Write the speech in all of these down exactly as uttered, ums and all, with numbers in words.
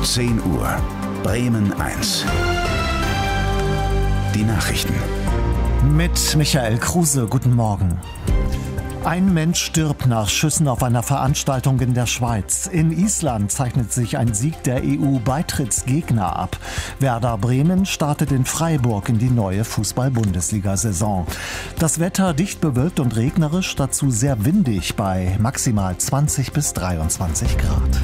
zehn Uhr. Bremen eins. Die Nachrichten. Mit Michael Kruse, guten Morgen. Ein Mensch stirbt nach Schüssen auf einer Veranstaltung in der Schweiz. In Island zeichnet sich ein Sieg der E U-Beitrittsgegner ab. Werder Bremen startet in Freiburg in die neue Fußball-Bundesliga-Saison. Das Wetter dicht bewölkt und regnerisch, dazu sehr windig bei maximal zwanzig bis dreiundzwanzig Grad.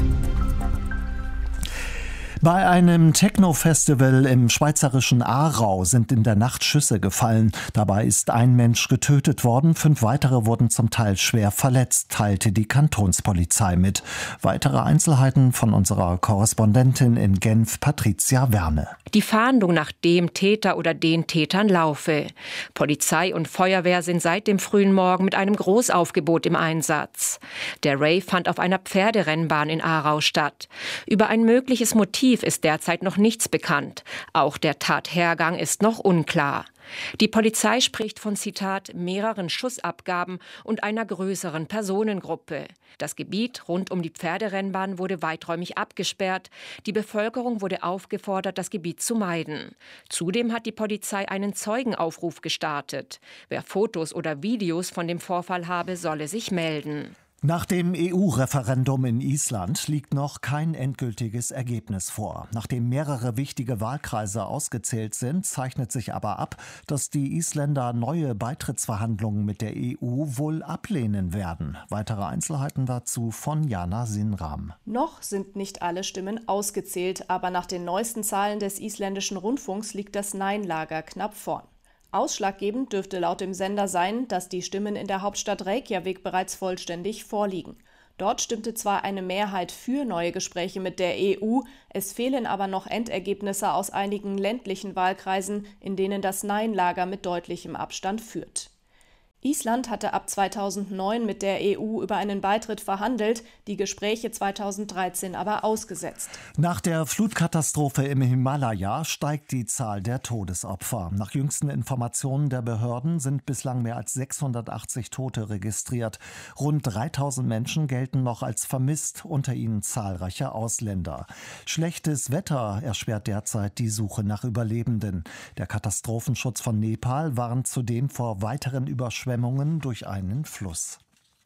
Bei einem Techno-Festival im schweizerischen Aarau sind in der Nacht Schüsse gefallen. Dabei ist ein Mensch getötet worden, fünf weitere wurden zum Teil schwer verletzt, teilte die Kantonspolizei mit. Weitere Einzelheiten von unserer Korrespondentin in Genf, Patricia Werne. Die Fahndung nach dem Täter oder den Tätern laufe. Polizei und Feuerwehr sind seit dem frühen Morgen mit einem Großaufgebot im Einsatz. Der Rave fand auf einer Pferderennbahn in Aarau statt. Über ein mögliches Motiv ist derzeit noch nichts bekannt. Auch der Tathergang ist noch unklar. Die Polizei spricht von, Zitat, mehreren Schussabgaben und einer größeren Personengruppe. Das Gebiet rund um die Pferderennbahn wurde weiträumig abgesperrt. Die Bevölkerung wurde aufgefordert, das Gebiet zu meiden. Zudem hat die Polizei einen Zeugenaufruf gestartet. Wer Fotos oder Videos von dem Vorfall habe, solle sich melden. Nach dem E U-Referendum in Island liegt noch kein endgültiges Ergebnis vor. Nachdem mehrere wichtige Wahlkreise ausgezählt sind, zeichnet sich aber ab, dass die Isländer neue Beitrittsverhandlungen mit der E U wohl ablehnen werden. Weitere Einzelheiten dazu von Jana Sinram. Noch sind nicht alle Stimmen ausgezählt, aber nach den neuesten Zahlen des isländischen Rundfunks liegt das Nein-Lager knapp vorn. Ausschlaggebend dürfte laut dem Sender sein, dass die Stimmen in der Hauptstadt Reykjavik bereits vollständig vorliegen. Dort stimmte zwar eine Mehrheit für neue Gespräche mit der E U, es fehlen aber noch Endergebnisse aus einigen ländlichen Wahlkreisen, in denen das Nein-Lager mit deutlichem Abstand führt. Island hatte ab zweitausendneun mit der E U über einen Beitritt verhandelt, die Gespräche zweitausenddreizehn aber ausgesetzt. Nach der Flutkatastrophe im Himalaya steigt die Zahl der Todesopfer. Nach jüngsten Informationen der Behörden sind bislang mehr als sechshundertachtzig Tote registriert. Rund dreitausend Menschen gelten noch als vermisst, unter ihnen zahlreiche Ausländer. Schlechtes Wetter erschwert derzeit die Suche nach Überlebenden. Der Katastrophenschutz von Nepal warnt zudem vor weiteren Überschwemmungen durch einen Fluss.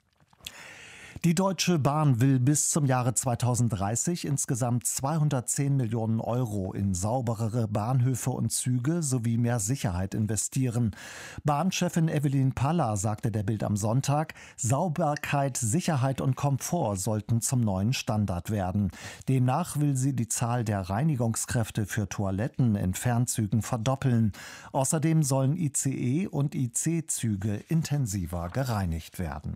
Die Deutsche Bahn will bis zum Jahre zweitausenddreißig insgesamt zweihundertzehn Millionen Euro in sauberere Bahnhöfe und Züge sowie mehr Sicherheit investieren. Bahnchefin Evelyn Palla sagte der Bild am Sonntag, Sauberkeit, Sicherheit und Komfort sollten zum neuen Standard werden. Demnach will sie die Zahl der Reinigungskräfte für Toiletten in Fernzügen verdoppeln. Außerdem sollen I C E und I C-Züge intensiver gereinigt werden.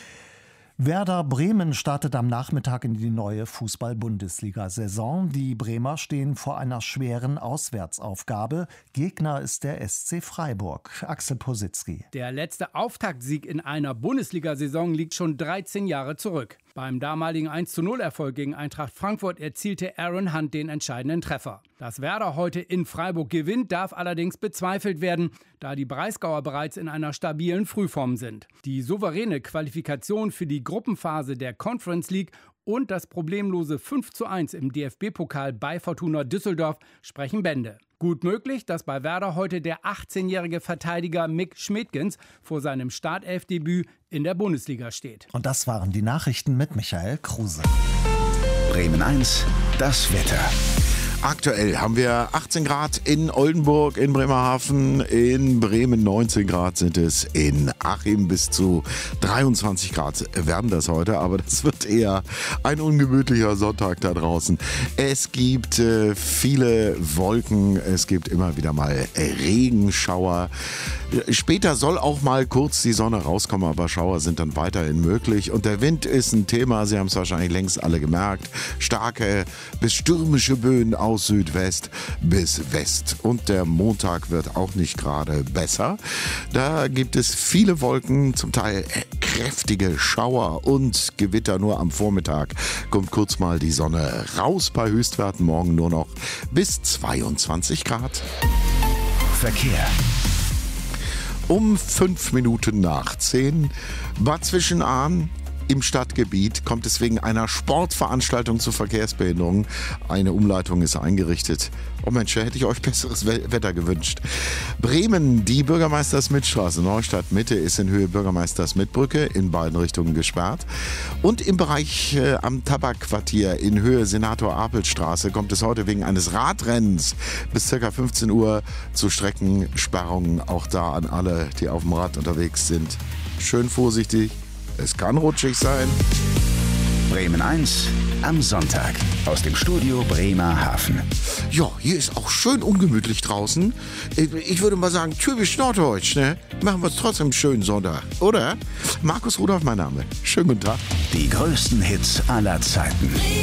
Werder Bremen startet am Nachmittag in die neue Fußball-Bundesliga-Saison. Die Bremer stehen vor einer schweren Auswärtsaufgabe. Gegner ist der S C Freiburg. Axel Positzky. Der letzte Auftaktsieg in einer Bundesliga-Saison liegt schon dreizehn Jahre zurück. Beim damaligen eins zu null Erfolg gegen Eintracht Frankfurt erzielte Aaron Hunt den entscheidenden Treffer. Dass Werder heute in Freiburg gewinnt, darf allerdings bezweifelt werden, da die Breisgauer bereits in einer stabilen Frühform sind. Die souveräne Qualifikation für die Gruppenphase der Conference League und das problemlose fünf zu eins im D F B-Pokal bei Fortuna Düsseldorf sprechen Bände. Gut möglich, dass bei Werder heute der achtzehnjährige Verteidiger Mick Schmedgens vor seinem Startelfdebüt in der Bundesliga steht. Und das waren die Nachrichten mit Michael Kruse. Bremen eins, das Wetter. Aktuell haben wir achtzehn Grad in Oldenburg, in Bremerhaven, in Bremen neunzehn Grad sind es, in Achim bis zu dreiundzwanzig Grad werden das heute, aber das wird eher ein ungemütlicher Sonntag da draußen. Es gibt äh, viele Wolken, es gibt immer wieder mal Regenschauer. Später soll auch mal kurz die Sonne rauskommen, aber Schauer sind dann weiterhin möglich. Und der Wind ist ein Thema, Sie haben es wahrscheinlich längst alle gemerkt. Starke bis stürmische Böen aus Südwest bis West. Und der Montag wird auch nicht gerade besser. Da gibt es viele Wolken, zum Teil kräftige Schauer und Gewitter. Nur am Vormittag kommt kurz mal die Sonne raus bei Höchstwerten. Morgen nur noch bis zweiundzwanzig Grad. Verkehr. Um fünf Minuten nach zehn. Bad Zwischenahn im Stadtgebiet kommt es wegen einer Sportveranstaltung zu Verkehrsbehinderungen. Eine Umleitung ist eingerichtet. Oh Mensch, da hätte ich euch besseres Wetter gewünscht. Bremen, die Bürgermeister-Schmidt-Straße, Neustadt Mitte, ist in Höhe Bürgermeister-Schmidt-Brücke in beiden Richtungen gesperrt. Und im Bereich äh, am Tabakquartier in Höhe Senator-Apel-Straße kommt es heute wegen eines Radrennens bis ca. fünfzehn Uhr zu Streckensperrungen. Auch da an alle, die auf dem Rad unterwegs sind. Schön vorsichtig, es kann rutschig sein. Bremen eins am Sonntag aus dem Studio Bremerhaven. Ja, hier ist auch schön ungemütlich draußen. Ich würde mal sagen, typisch norddeutsch, ne? Machen wir es trotzdem einen schönen Sonntag, oder? Markus Rudolph, mein Name. Schönen guten Tag. Die größten Hits aller Zeiten.